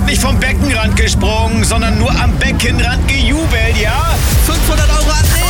nicht vom Beckenrand gesprungen, sondern nur am Beckenrand gejubelt, ja? 500 € annehmen!